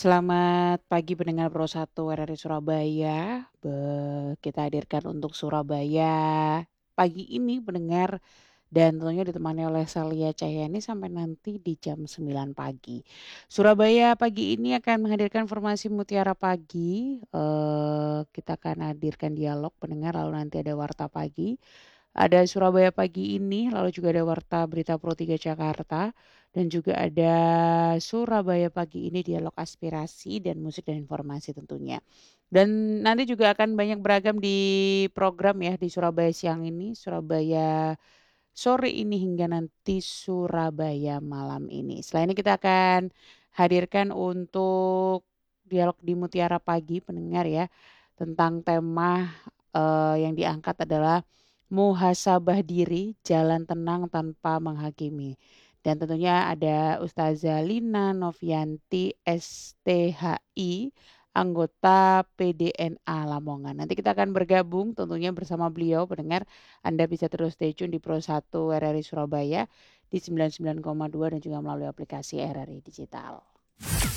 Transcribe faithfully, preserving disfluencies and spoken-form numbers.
Selamat pagi pendengar Pro satu R R I Surabaya. Be kita hadirkan untuk Surabaya pagi ini pendengar dan tentunya ditemani oleh Salia Cahyani sampai nanti di jam sembilan pagi. Surabaya pagi ini akan menghadirkan formasi Mutiara Pagi, eee, kita akan hadirkan dialog pendengar, lalu nanti ada Warta Pagi, ada Surabaya Pagi ini, lalu juga ada Warta Berita Pro tiga Jakarta, dan juga ada Surabaya Pagi ini dialog aspirasi dan musik dan informasi tentunya. Dan nanti juga akan banyak beragam di program ya di Surabaya siang ini, Surabaya sore ini hingga nanti Surabaya malam ini. Selain ini kita akan hadirkan untuk dialog di Mutiara Pagi pendengar ya, tentang tema, eee, yang diangkat adalah muhasabah diri, jalan tenang tanpa menghakimi. Dan tentunya ada Ustazah Lina Novianti S T H I, anggota P D N A Lamongan. Nanti kita akan bergabung tentunya bersama beliau pendengar, Anda bisa terus stay tune di Pro satu R R I Surabaya di sembilan puluh sembilan koma dua dan juga melalui aplikasi R R I Digital.